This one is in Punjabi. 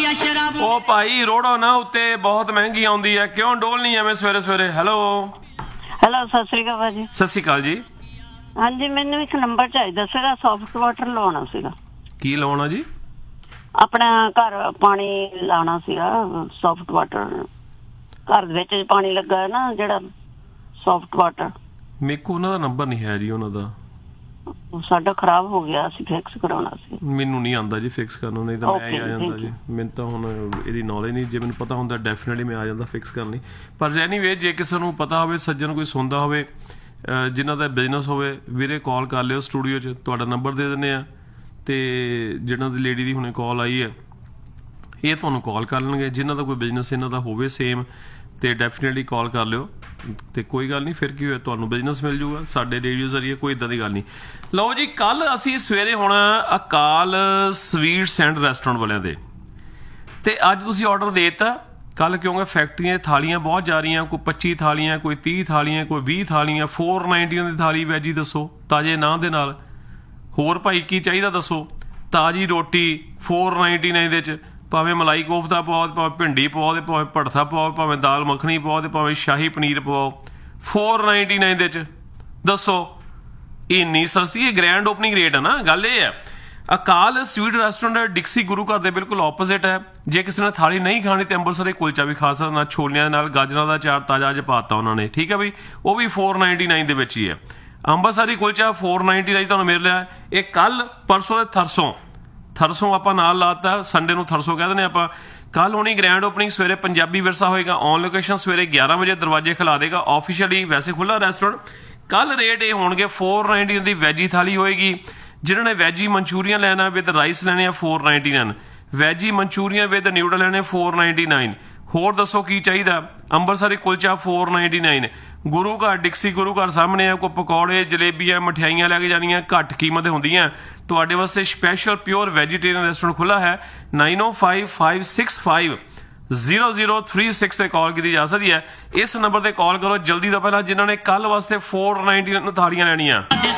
ਉਹ ਭਾਈ ਰੋੜੋ ਨਾ ਉੱਤੇ ਬਹੁਤ ਮਹਿੰਗੀ ਆਉਂਦੀ ਹੈ, ਕਿਉਂ ਡੋਲਣੀ ਐਵੇਂ ਸਵੇਰੇ ਸਵੇਰੇ। ਹੈਲੋ ਹੈਲੋ, ਸਤਿ ਸ੍ਰੀ ਅਕਾਲ ਭਾਜੀ। ਸਤਿ ਸ਼੍ਰੀ ਅਕਾਲ ਜੀ। ਹਾਂਜੀ, ਮੈਨੂੰ ਇੱਕ ਨੰਬਰ ਚਾਹੀਦਾ ਸੀਗਾ, ਸੌਫਟ ਵਾਟਰ ਲਵਾਉਣਾ ਸੀਗਾ। ਕੀ ਲਾਉਣਾ ਜੀ? ਆਪਣਾ ਘਰ ਪਾਣੀ ਲਾਉਣਾ ਸੀਗਾ, ਸੌਫਟ ਵਾਟਰ। ਘਰ ਦੇ ਵਿੱਚ ਪਾਣੀ ਲੱਗਾ ਹੈ ਨਾ, ਜਿਹੜਾ ਸੌਫਟ ਵਾਟਰ। ਮੇਰੇ ਕੋਲ ਉਹਨਾਂ ਦਾ ਨੰਬਰ ਨਹੀਂ ਹੈ ਜੀ, ਉਹਨਾਂ ਦਾ। ਸਾਡਾ ਖਰਾਬ ਹੋ ਗਿਆ, ਅਸੀਂ ਫਿਕਸ ਕਰਾਉਣਾ ਸੀ। ਮੈਨੂੰ ਨਹੀਂ ਆਉਂਦਾ ਜੀ ਫਿਕਸ ਕਰਨ, ਨਹੀਂ ਤਾਂ ਮੈਂ ਹੀ ਆ ਜਾਂਦਾ ਜੀ। ਮੈਨੂੰ ਤਾਂ ਹੁਣ ਇਹਦੀ ਨੌਲੇਜ ਨਹੀਂ, ਜੇ ਮੈਨੂੰ ਪਤਾ ਹੁੰਦਾ ਡੈਫੀਨਿਟਲੀ ਮੈਂ ਆ ਜਾਂਦਾ ਫਿਕਸ ਕਰਨ ਲਈ। ਪਰ ਐਨੀਵੇ, ਜੇ ਕਿਸੇ ਨੂੰ ਪਤਾ ਹੋਵੇ, ਸੱਜਣ ਕੋਈ ਸੁਣਦਾ ਹੋਵੇ ਜਿਨ੍ਹਾਂ ਦਾ ਬਿਜ਼ਨਸ ਹੋਵੇ, ਵੀਰੇ ਕਾਲ ਕਰ ਲਿਓ ਸਟੂਡੀਓ 'ਚ, ਤੁਹਾਡਾ ਨੰਬਰ ਦੇ ਦਿੰਦੇ ਆ। ਅਤੇ ਜਿਹਨਾਂ ਦੀ ਲੇਡੀ ਦੀ ਹੁਣੇ ਕਾਲ ਆਈ ਹੈ, ਇਹ ਤੁਹਾਨੂੰ ਕਾਲ ਕਰ ਲੈਣਗੇ। ਜਿਨ੍ਹਾਂ ਦਾ ਕੋਈ ਬਿਜ਼ਨਸ ਇਹਨਾਂ ਦਾ ਹੋਵੇ ਸੇਮ, ਅਤੇ ਡੈਫੀਨੇਟਲੀ ਕਾਲ ਕਰ ਲਿਓ। ਅਤੇ ਕੋਈ ਗੱਲ ਨਹੀਂ, ਫਿਰ ਕੀ ਹੋਇਆ, ਤੁਹਾਨੂੰ ਬਿਜ਼ਨਸ ਮਿਲ ਜੂਗਾ ਸਾਡੇ ਰੇਡੀਓ ਜ਼ਰੀਏ, ਕੋਈ ਇੱਦਾਂ ਦੀ ਗੱਲ ਨਹੀਂ। ਲਓ ਜੀ, ਕੱਲ੍ਹ ਅਸੀਂ ਸਵੇਰੇ ਹੁਣ ਅਕਾਲ ਸਵੀਟਸ ਐਂਡ ਰੈਸਟੋਰੈਂਟ ਵਾਲਿਆਂ ਦੇ, ਅਤੇ ਅੱਜ ਤੁਸੀਂ ਔਡਰ ਦੇ ਦਿੱਤਾ ਕੱਲ੍ਹ, ਕਿਉਂਕਿ ਫੈਕਟਰੀਆਂ ਥਾਲੀਆਂ ਬਹੁਤ ਜਾ ਰਹੀਆਂ, ਕੋਈ 25 ਥਾਲੀਆਂ, ਕੋਈ 30 ਥਾਲੀਆਂ, ਕੋਈ 20 ਥਾਲੀਆਂ। 490 ਦੀ ਥਾਲੀ ਵੈਜੀ ਦੱਸੋ, ਤਾਜ਼ੇ ਨਾਨ ਦੇ ਨਾਲ। ਹੋਰ ਭਾਈ ਕੀ ਚਾਹੀਦਾ ਦੱਸੋ? ਤਾਜ਼ੀ ਰੋਟੀ 499 ਦੇ 'ਚ, ਭਾਵੇਂ ਮਲਾਈ ਕੋਫਤਾ ਪਾਓ, ਭਾਵੇਂ ਭਿੰਡੀ ਪਾਓ, ਭਾਵੇਂ ਭੜਥਾ ਪਾਓ, ਭਾਵੇਂ ਦਾਲ ਮੱਖਣੀ ਪਾਓ, ਅਤੇ ਭਾਵੇਂ ਸ਼ਾਹੀ ਪਨੀਰ ਪਾਓ। 499 ਦੇ 'ਚ ਦੱਸੋ, ਇੰਨੀ ਸਸਤੀ। ਇਹ ਗ੍ਰੈਂਡ ਓਪਨਿੰਗ ਰੇਟ ਹੈ ਨਾ। ਗੱਲ ਇਹ ਹੈ, ਅਕਾਲ ਸਵੀਟ ਰੈਸਟੋਰੈਂਟ ਡਿਕਸੀ ਗੁਰੂ ਘਰ ਦੇ ਬਿਲਕੁਲ ਆਪੋਜ਼ਿਟ ਹੈ। ਜੇ ਕਿਸੇ ਨੇ ਥਾਲੀ ਨਹੀਂ ਖਾਣੀ ਤਾਂ ਅੰਮ੍ਰਿਤਸਰੀ ਕੁਲਚਾ ਵੀ ਖਾ ਸਕਦਾ, ਨਾਲ ਛੋਲਿਆਂ ਦੇ ਨਾਲ ਗਾਜਰਾਂ ਦਾ ਚਾਰ ਤਾਜ਼ਾ ਅੱਜ ਪਾਤਾ ਉਹਨਾਂ ਨੇ, ਠੀਕ ਹੈ ਬਈ। ਉਹ ਵੀ 499 ਦੇ ਵਿੱਚ ਹੀ ਹੈ। ਅੰਮ੍ਰਿਤਸਰੀ ਕੁਲਚਾ 499 ਤੁਹਾਨੂੰ ਮਿਲ ਰਿਹਾ। ਇਹ ਕੱਲ੍ਹ ਪਰਸੋਂ ਦੇ ਥਰਸੋਂ ਆਪਾਂ ਨਾਲ ਲਾਤਾ, ਸੰਡੇ ਨੂੰ ਥਰਸੋਂ ਕਹਿ ਦਿੰਦੇ ਆਪਾਂ। ਕੱਲ੍ਹ ਹੋਣੀ ਗ੍ਰੈਂਡ ਓਪਨਿੰਗ, ਸਵੇਰੇ ਪੰਜਾਬੀ ਵਿਰਸਾ ਹੋਏਗਾ ਔਨ ਲੋਕੇਸ਼ਨ, ਸਵੇਰੇ 11 ਵਜੇ ਦਰਵਾਜ਼ੇ ਖਿਲਾ ਦੇਗਾ ਆਫੀਸ਼ੀਅਲੀ। ਵੈਸੇ ਖੁੱਲ੍ਹਾ ਰੈਸਟੋਰੈਂਟ। ਕੱਲ੍ਹ ਰੇਟ ਇਹ ਹੋਣਗੇ 499 ਦੀ ਵੈਜੀ ਥਾਲੀ ਹੋਏਗੀ। ਜਿਨ੍ਹਾਂ ਨੇ ਵੈਜੀ ਮਨਚੂਰੀਅਨ ਲੈਣਾ ਵਿਦ ਰਾਈਸ ਲੈਣੇ ਆ 499, ਵੈਜੀ ਮਨਚੂਰੀਅਨ ਵਿਦ ਨਿਊਡਲ ਲੈਣੇ 499। ਹੋਰ ਦੱਸੋ ਕੀ ਚਾਹੀਦਾ? ਅੰਮ੍ਰਿਤਸਰੀ ਕੁਲਚਾ 499। ਗੁਰੂ ਘਰ ਡਿਕਸੀ ਗੁਰੂ ਘਰ ਸਾਹਮਣੇ ਆ। ਕੋਈ ਪਕੌੜੇ, ਜਲੇਬੀਆਂ, ਮਠਿਆਈਆਂ ਲੈ ਕੇ ਜਾਣੀਆਂ, ਘੱਟ ਕੀਮਤ ਹੁੰਦੀਆਂ। ਤੁਹਾਡੇ ਵਾਸਤੇ ਸਪੈਸ਼ਲ ਪਿਓਰ ਵੈਜੀਟੇਰੀਅਨ ਰੈਸਟੋਰੈਂਟ ਖੁੱਲ੍ਹਾ ਹੈ। 9055650036 'ਤੇ ਕਾਲ ਕੀਤੀ ਜਾ ਸਕਦੀ ਹੈ। ਇਸ ਨੰਬਰ 'ਤੇ ਕਾਲ ਕਰੋ ਜਲਦੀ ਤੋਂ ਪਹਿਲਾਂ, ਜਿਨ੍ਹਾਂ ਨੇ ਕੱਲ੍ਹ ਵਾਸਤੇ 499 ਥਾਲੀਆਂ ਲੈਣੀਆਂ।